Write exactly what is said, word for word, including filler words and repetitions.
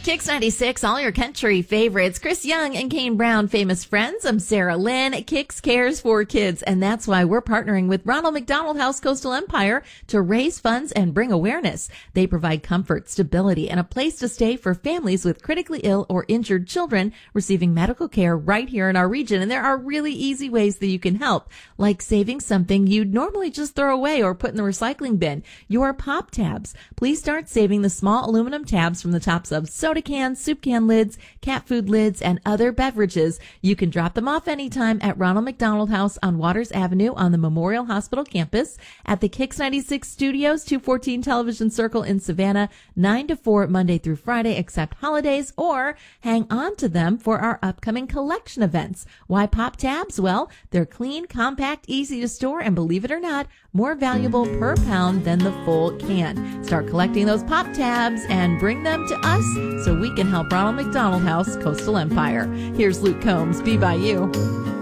Kicks ninety-six, all your country favorites. Chris Young and Kane Brown, famous friends. I'm Sarah Lynn. Kicks cares for kids, and that's why we're partnering with Ronald McDonald House Coastal Empire to raise funds and bring awareness. They provide comfort, stability, and a place to stay for families with critically ill or injured children receiving medical care right here in our region. And there are really easy ways that you can help, like saving something you'd normally just throw away or put in the recycling bin, your pop tabs. Please start saving the small aluminum tabs from the tops of soda cans, soup can lids, cat food lids, and other beverages. You can drop them off anytime at Ronald McDonald House on Waters Avenue on the Memorial Hospital campus, at the Kicks ninety-six Studios, two fourteen Television Circle in Savannah, nine to four Monday through Friday except holidays, or hang on to them for our upcoming collection events. Why pop tabs? Well, they're clean, compact, easy to store, and believe it or not, more valuable per pound than the full can. Start collecting those pop tabs and bring them to us so we can help Ronald McDonald House Coastal Empire. Here's Luke Combs, Be By You.